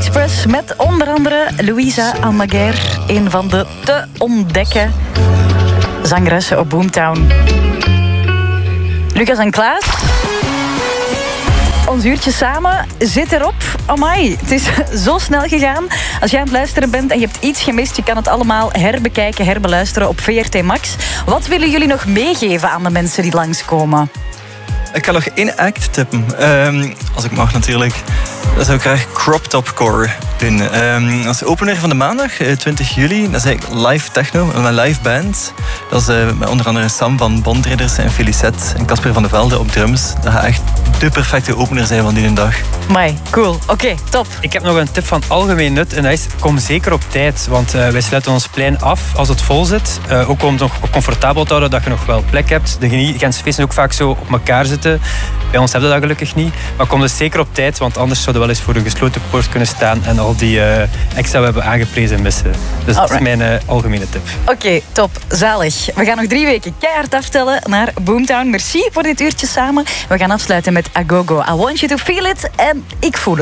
Express met onder andere Louisa Almaguer, een van de te ontdekken zangeressen op Boomtown. Lucas en Klaas, ons uurtje samen zit erop. Amai, het is zo snel gegaan. Als jij aan het luisteren bent en je hebt iets gemist, je kan het allemaal herbekijken, herbeluisteren op VRT Max. Wat willen jullie nog meegeven aan de mensen die langskomen? Ik kan nog 1 act tippen, als ik mag natuurlijk. Dat zou ik graag Crop Top Core doen. Dat is de opener van de maandag, 20 juli. Dat is eigenlijk live techno, een live band. Dat is met onder andere Sam van Bondridders en Felicette en Casper van de Velde op drums. Dat gaat echt de perfecte opener zijn van die dag. Amai, cool. Oké, top. Ik heb nog een tip van algemeen nut en dat is, kom zeker op tijd. Want wij sluiten ons plein af als het vol zit. Ook om het nog comfortabel te houden, dat je nog wel plek hebt. De Gentse feesten ook vaak zo op elkaar zitten. Bij ons hebben we dat gelukkig niet. Maar kom dus zeker op tijd, want anders zouden we wel eens voor een gesloten poort kunnen staan en al die extra we hebben aangeprezen missen. Dus dat is mijn algemene tip. Oké, top. Zalig. We gaan nog 3 weken keihard aftellen naar Boomtown. Merci voor dit uurtje samen. We gaan afsluiten met Agogo. I want you to feel it. En ik voel het.